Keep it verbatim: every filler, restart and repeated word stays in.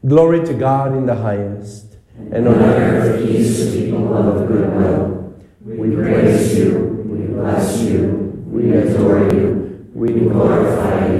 Glory to God in the highest, and on earth peace to people of good will. We praise you, we bless you, we adore you, we glorify you.